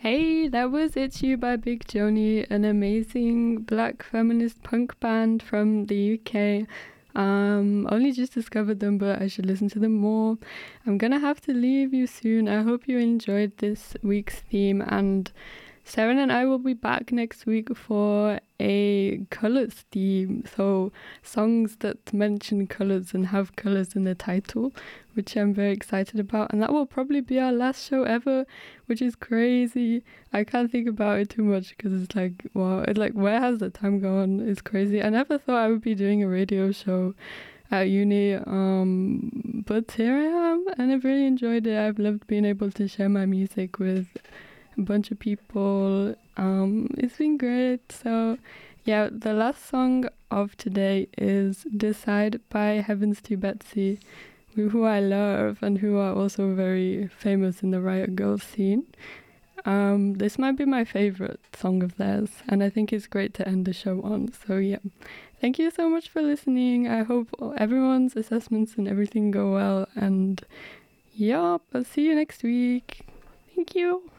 Hey, that was It's You by Big Joni, an amazing black feminist punk band from the UK. Only just discovered them, but I should listen to them more. I'm gonna have to leave you soon. I hope you enjoyed this week's theme, and Saren and I will be back next week for a colours theme. So songs that mention colours and have colours in the title, which I'm very excited about. And that will probably be our last show ever, which is crazy. I can't think about it too much because it's like, wow, it's like, where has the time gone? It's crazy. I never thought I would be doing a radio show at uni, but here I am, and I've really enjoyed it. I've loved being able to share my music with a bunch of people. It's been great. So yeah, the last song of today is Decide by Heavens to Betsy, who I love and who are also very famous in the Riot Girl scene. This might be my favorite song of theirs, and I think it's great to end the show on. So yeah, thank you so much for listening. I hope everyone's assessments and everything go well, and yeah, I'll see you next week. Thank you.